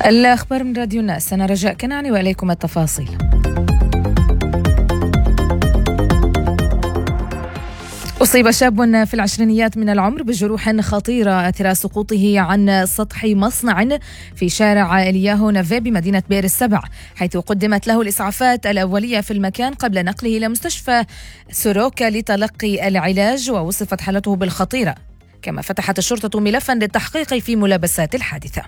الأخبار من راديو الناس، أنا رجاء كنعاني وإليكم التفاصيل. أصيب شاب في العشرينيات من العمر بجروح خطيرة أثر سقوطه عن سطح مصنع في شارع إلياهو نافي بمدينة بئر السبع، حيث قدمت له الإسعافات الأولية في المكان قبل نقله إلى مستشفى سوروكا لتلقي العلاج، ووصفت حالته بالخطيرة. كما فتحت الشرطة ملفا للتحقيق في ملابسات الحادثة.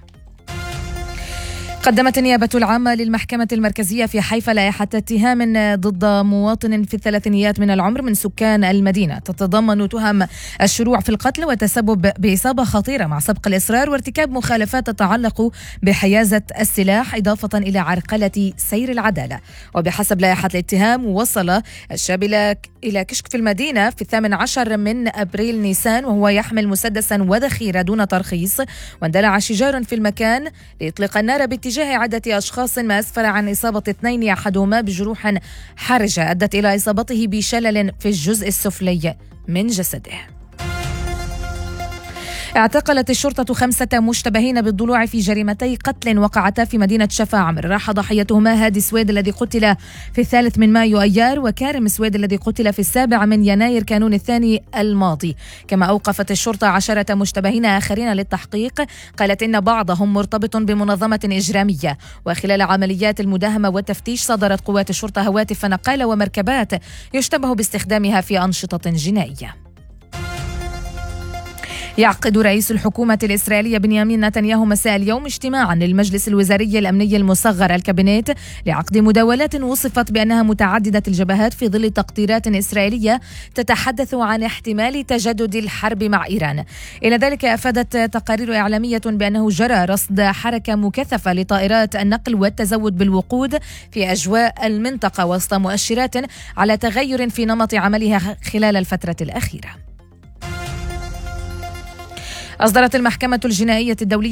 قدمت النيابة العامة للمحكمة المركزية في حيفا لائحة اتهام ضد مواطن في الثلاثينيات من العمر من سكان المدينة، تتضمن تهم الشروع في القتل وتسبب بإصابة خطيرة مع سبق الإصرار وارتكاب مخالفات تتعلق بحيازة السلاح، إضافة إلى عرقلة سير العدالة. وبحسب لائحة الاتهام وصل الشاب إلى كشك في المدينة في 18 من أبريل نيسان وهو يحمل مسدسا وذخيرة دون ترخيص، واندلع شجار في المكان ليطلق النار باتجاه عدة أشخاص، ما أسفر عن إصابة 2 أحدهما بجروح حرجة أدت إلى إصابته بشلل في الجزء السفلي من جسده. اعتقلت الشرطة 5 مشتبهين بالضلوع في جريمتي قتل وقعتا في مدينة شفا عمر. راح ضحيتهما هادي سويد الذي قتل في 3 من مايو أيار، وكارم سويد الذي قتل في 7 من يناير كانون الثاني الماضي. كما أوقفت الشرطة 10 مشتبهين آخرين للتحقيق، قالت إن بعضهم مرتبط بمنظمة إجرامية. وخلال عمليات المداهمة والتفتيش صدرت قوات الشرطة هواتف نقالة ومركبات يشتبه باستخدامها في أنشطة جنائية. يعقد رئيس الحكومة الإسرائيلية بنيامين نتنياهو مساء اليوم اجتماعا للمجلس الوزاري الأمني المصغر الكابينيت لعقد مداولات وصفت بأنها متعددة الجبهات في ظل تقديرات إسرائيلية تتحدث عن احتمال تجدد الحرب مع إيران. إلى ذلك أفادت تقارير إعلامية بأنه جرى رصد حركة مكثفة لطائرات النقل والتزود بالوقود في أجواء المنطقة وسط مؤشرات على تغير في نمط عملها خلال الفترة الأخيرة. أصدرت المحكمة الجنائية الدولية